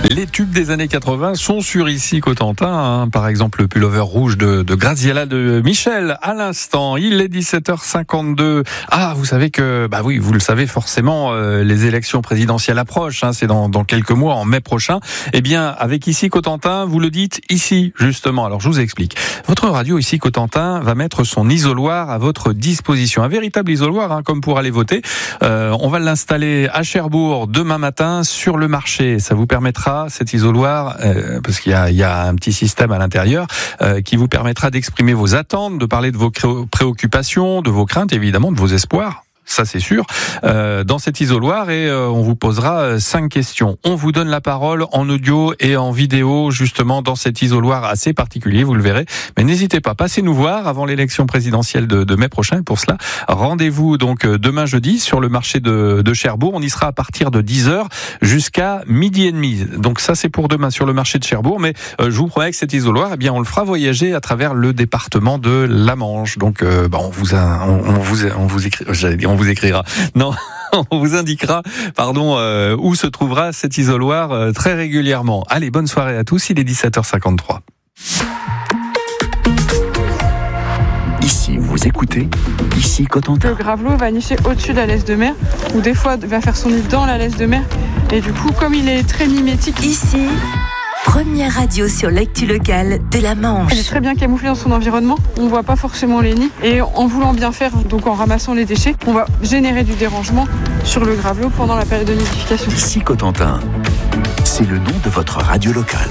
Les tubes des années 80 sont sur Ici Cotentin, par exemple le pullover rouge de Graziella de Michel à l'instant. Il est 17h52. Ah, vous savez que, oui, vous le savez forcément, les élections présidentielles approchent, c'est dans quelques mois, en mai prochain. Eh bien, avec Ici Cotentin, vous le dites ici, justement. Alors, je vous explique. Votre radio Ici Cotentin va mettre son isoloir à votre disposition. Un véritable isoloir, comme pour aller voter. On va l'installer à Cherbourg demain matin sur le marché. Ça vous permettra, cet isoloir, parce qu'il y a un petit système à l'intérieur, qui vous permettra d'exprimer vos attentes, de parler de vos préoccupations, de vos craintes, évidemment, de vos espoirs. Ça c'est sûr, dans cet isoloir, et on vous posera 5 questions. On vous donne la parole en audio et en vidéo, justement, dans cet isoloir assez particulier, vous le verrez. Mais n'hésitez pas, passez nous voir avant l'élection présidentielle de mai prochain. Et pour cela, rendez-vous donc demain jeudi sur le marché de Cherbourg. On y sera à partir de 10h jusqu'à 12h30. Donc ça c'est pour demain sur le marché de Cherbourg. Mais je vous promets que cet isoloir, on le fera voyager à travers le département de la Manche. Donc on vous écrira. Non, on vous indiquera, où se trouvera cet isoloir très régulièrement. Allez, bonne soirée à tous, il est 17h53. Ici, vous écoutez Ici Cotentin. Le gravelot va nicher au-dessus de la laisse de mer, ou des fois va faire son nid dans la laisse de mer. Et du coup, comme il est très mimétique... Ici, première radio sur l'actu locale de la Manche. Elle est très bien camouflée dans son environnement. On voit pas forcément les nids. Et en voulant bien faire, donc en ramassant les déchets, on va générer du dérangement sur le gravelot pendant la période de nidification. Ici Cotentin, c'est le nom de votre radio locale.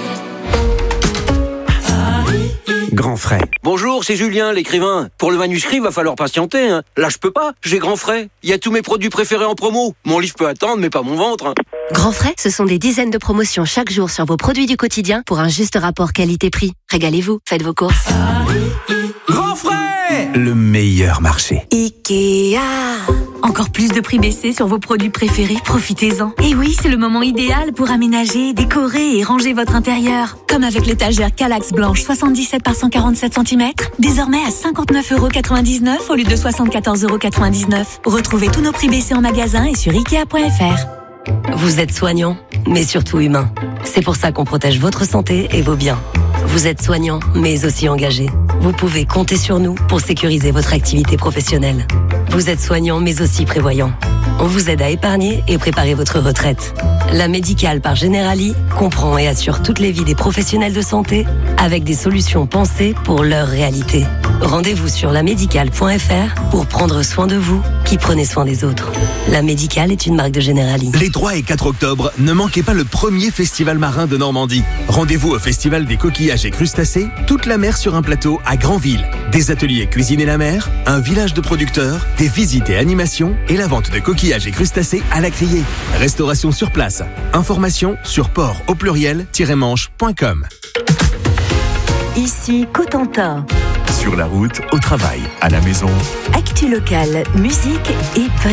Grand Frais. Bonjour, c'est Julien, l'écrivain. Pour le manuscrit, va falloir patienter. Là, je peux pas. J'ai Grand Frais. Il y a tous mes produits préférés en promo. Mon livre peut attendre, mais pas mon ventre. Grand Frais, ce sont des dizaines de promotions chaque jour sur vos produits du quotidien pour un juste rapport qualité-prix. Régalez-vous, faites vos courses. Grand Frais, le meilleur marché. Ikea. Encore plus de prix baissés sur vos produits préférés, profitez-en. Et oui, c'est le moment idéal pour aménager, décorer et ranger votre intérieur. Comme avec l'étagère Kallax blanche 77 par 147 cm, désormais à 59,99€ au lieu de 74,99€. Retrouvez tous nos prix baissés en magasin et sur Ikea.fr. Vous êtes soignant, mais surtout humain. C'est pour ça qu'on protège votre santé et vos biens. Vous êtes soignant, mais aussi engagé. Vous pouvez compter sur nous pour sécuriser votre activité professionnelle. Vous êtes soignant, mais aussi prévoyant. On vous aide à épargner et préparer votre retraite. La Médicale par Generali comprend et assure toutes les vies des professionnels de santé avec des solutions pensées pour leur réalité. Rendez-vous sur lamédicale.fr pour prendre soin de vous qui prenez soin des autres. La Médicale est une marque de Generali. Les 3 et 4 octobre, ne manquez pas le premier festival marin de Normandie. Rendez-vous au Festival des coquillages et crustacés, toute la mer sur un plateau à Granville. Des ateliers cuisine et la mer, un village de producteurs, des visites et animations et la vente de coquillages et crustacés à la criée. Restauration sur place. Informations sur port-manche.com. Ici Cotentin. Sur la route, au travail, à la maison. Actu locale, musique et